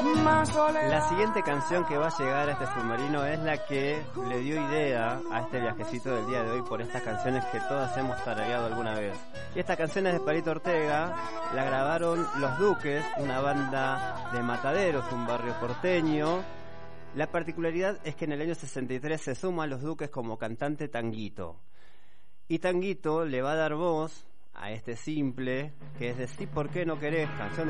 La siguiente canción que va a llegar a este submarino es la que le dio idea a este viajecito del día de hoy por estas canciones que todas hemos tarareado alguna vez. Y esta canción es de Palito Ortega, la grabaron Los Duques, una banda de Mataderos, un barrio porteño. La particularidad es que en el año 63 se suma a Los Duques como cantante Tanguito. Y Tanguito le va a dar voz a este simple, que es de Sí, ¿por qué no querés? Canción